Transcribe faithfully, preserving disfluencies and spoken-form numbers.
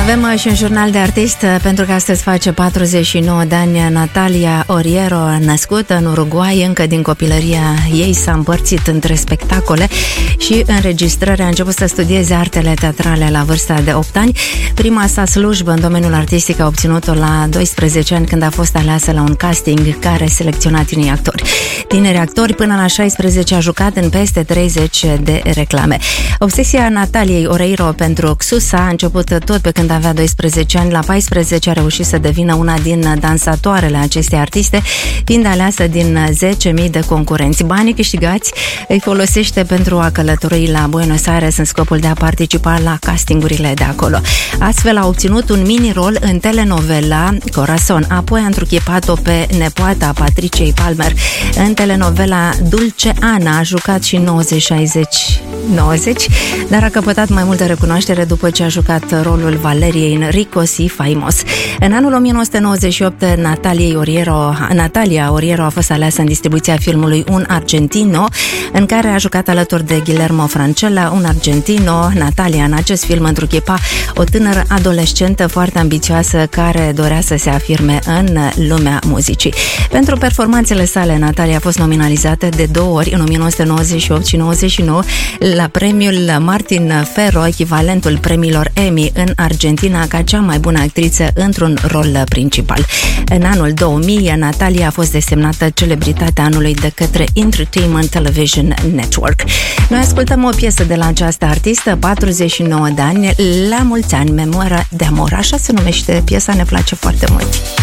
Avem și un jurnal de artist, pentru că astăzi face patruzeci și nouă de ani Natalia Oreiro, născută în Uruguay. Încă din copilăria ei s-a împărțit între spectacole și înregistrări. A început să studieze artele teatrale la vârsta de opt ani. Prima sa slujbă în domeniul artistic a obținut-o la doisprezece ani, când a fost aleasă la un casting care selecționa tineri actori. Tineri actori, până la șaisprezece a jucat în peste treizeci de reclame. Obsesia Nataliei Oreiro pentru Xuxa a început tot pe când avea doisprezece ani. La paisprezece a reușit să devină una din dansatoarele acestei artiste, fiind aleasă din zece mii de concurenți. Banii câștigați îi folosește pentru a călători la Buenos Aires în scopul de a participa la castingurile de acolo. Astfel a obținut un mini-rol în telenovela Corazon. Apoi a întruchipat-o pe nepoata Patriciei Palmer în telenovela Dulce Ana. A jucat și nouăzeci șaizeci nouăzeci, dar a căpătat mai multă recunoaștere după ce a jucat rolul Valeriei în Rico Si Faimos. În anul o mie nouă sute nouăzeci și opt, Natalia Oreiro, Natalia Oreiro a fost aleasă în distribuția filmului Un Argentino, în care a jucat alături de Guillermo Francella. Un Argentino, Natalia în acest film întruchipa o tânără adolescentă foarte ambițioasă care dorea să se afirme în lumea muzicii. Pentru performanțele sale, Natalia a fost nominalizată de două ori, în o mie nouă sute nouăzeci și opt și nouăzeci și nouă, la premiul Martin Ferro, echivalentul premiilor Emmy în Argentina, ca cea mai bună actriță într-un rol principal. În anul două mii, Natalia a fost desemnată celebritatea anului de către Entertainment Television Network. Noi ascultăm o piesă de la această artistă, patruzeci și nouă de ani, La mulți ani, Memoria de amor, așa se numește piesa, ne place foarte mult.